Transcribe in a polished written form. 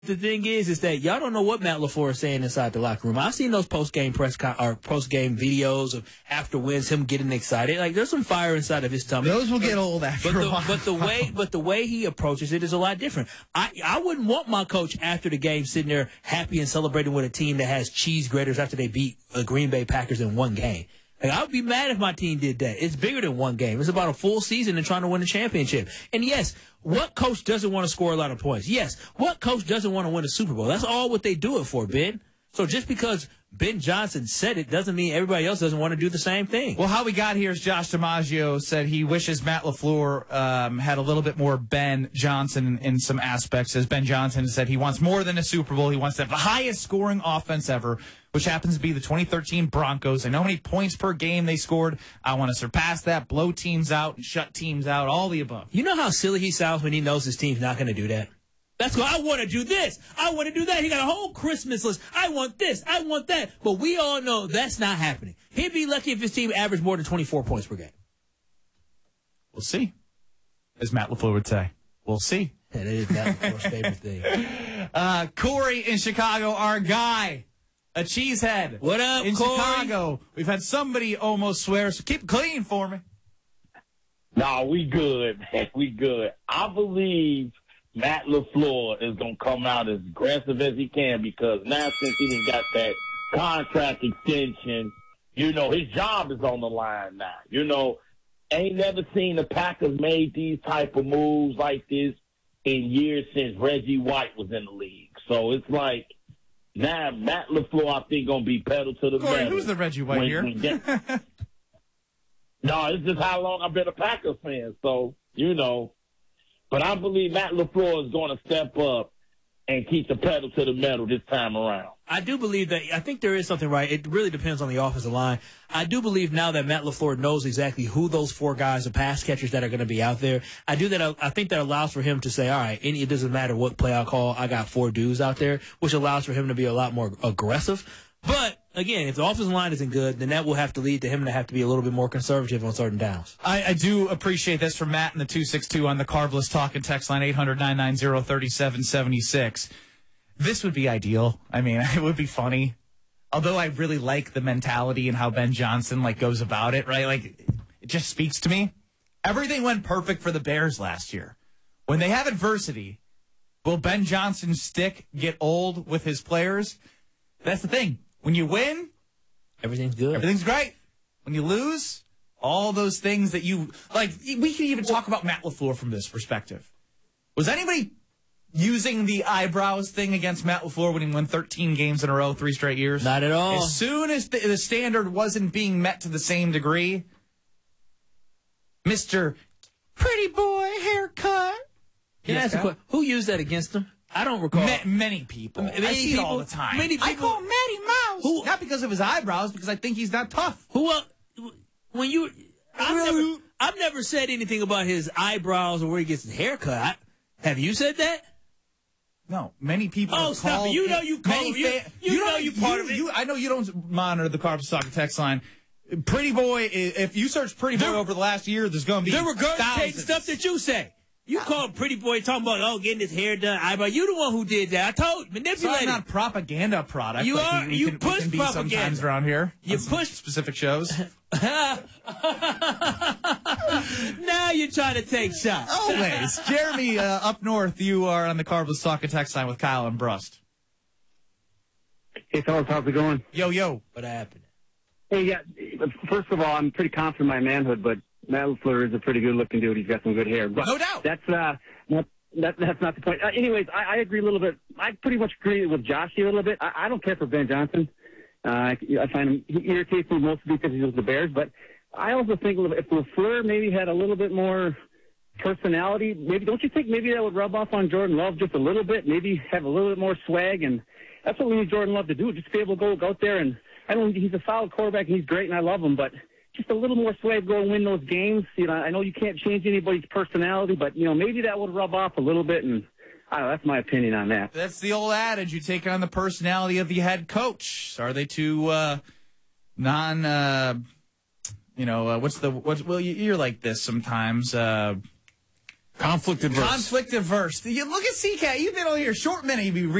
The thing is that y'all don't know what Matt LaFleur is saying inside the locker room. I've seen those post-game post-game videos of after wins, him getting excited. Like, there's some fire inside of his tummy. Those will get old after a while. But the way he approaches it is a lot different. I wouldn't want my coach after the game sitting there happy and celebrating with a team that has cheese graters after they beat the Green Bay Packers in one game. Like, I would be mad if my team did that. It's bigger than one game. It's about a full season and trying to win a championship. And yes, what coach doesn't want to score a lot of points? Yes, what coach doesn't want to win a Super Bowl? That's all what they do it for, Ben. So just because Ben Johnson said it doesn't mean everybody else doesn't want to do the same thing. Well, how we got here is Josh DiMaggio said he wishes Matt LaFleur had a little bit more Ben Johnson in some aspects. As Ben Johnson said, he wants more than a Super Bowl. He wants to have the highest scoring offense ever, which happens to be the 2013 Broncos. I know how many points per game they scored. I want to surpass that, blow teams out, and shut teams out, all the above. You know how silly he sounds when he knows his team's not going to do that? That's why I want to do this. I want to do that. He got a whole Christmas list. I want this. I want that. But we all know that's not happening. He'd be lucky if his team averaged more than 24 points per game. We'll see, as Matt LaFleur would say. We'll see. That is Matt LaFleur's favorite thing. Corey in Chicago, our guy, a cheesehead. What up, in Corey? Chicago? We've had somebody almost swear, so keep it clean for me. Nah, we good, man. We good. I believe Matt LaFleur is going to come out as aggressive as he can because now since he done got that contract extension, you know, his job is on the line now. You know, ain't never seen the Packers made these type of moves like this in years since Reggie White was in the league. So it's like now Matt LaFleur, I think, going to be pedal to the Corey, metal. who's the Reggie White here? No, it's just how long I've been a Packers fan. So, you know. But I believe Matt LaFleur is going to step up and keep the pedal to the metal this time around. I do believe that. I think there is something right. It really depends on the offensive line. I do believe now that Matt LaFleur knows exactly who those four guys are pass catchers that are going to be out there. I think that allows for him to say, all right, it doesn't matter what play I call. I got four dudes out there, which allows for him to be a lot more aggressive. But, again, if the offensive line isn't good, then that will have to lead to him to have to be a little bit more conservative on certain downs. I do appreciate this from Matt in the 262 on the Carbless Talking text line, 800-990-3776. This would be ideal. I mean, it would be funny. Although I really like the mentality and how Ben Johnson, goes about it, right? It just speaks to me. Everything went perfect for the Bears last year. When they have adversity, will Ben Johnson's stick get old with his players? That's the thing. When you win, everything's good. Everything's great. When you lose, all those things that you we can even talk about Matt LaFleur from this perspective. Was anybody using the eyebrows thing against Matt LaFleur when he won 13 games in a row, 3 straight years? Not at all. As soon as the standard wasn't being met to the same degree, Mr. Pretty Boy haircut. Can I ask a question? Who used that against him? I don't recall. Many people. I see it all the time. Many people. I call him Matty Mouse. Not because of his eyebrows, because I think he's not tough. I've never said anything about his eyebrows or where he gets his haircut. Have you said that? No, many people. Oh, stop it! You know you call him. You know you part of it. I know you don't monitor the Carbless Talking text line. Pretty Boy. If you search Pretty Boy over the last year, there's going to be there regurgitating stuff that you say. You called Pretty Boy talking about, getting his hair done. Eyebrow. You the one who did that. I told manipulated. So I'm not propaganda product. You are. You push propaganda sometimes around here. You push specific shows. Now you're trying to take shots. Always. Jeremy, up north, you are on the Carbless Talking text line with Kyle and Brust. Hey, fellas, how's it going? Yo. What happened? Hey, yeah. First of all, I'm pretty confident in my manhood, but Matt LaFleur is a pretty good-looking dude. He's got some good hair. But no doubt. That's not the point. Anyways, I agree a little bit. I pretty much agree with Josh here a little bit. I don't care for Ben Johnson. I find him, he irritates me mostly because he was the Bears. But I also think if LaFleur maybe had a little bit more personality, maybe don't you think maybe that would rub off on Jordan Love just a little bit? Maybe have a little bit more swag, and that's what we need Jordan Love to do. Just be able to go out there and I know he's a solid quarterback and he's great and I love him, but just a little more swag, go and win those games. I know you can't change anybody's personality, but maybe that would rub off a little bit, and I don't know, that's my opinion on that. That's the old adage: you take on the personality of the head coach. Are they too well, you're like this sometimes. Conflict adverse. Conflict averse. You look at CCAT. You've been on here a short minute. You be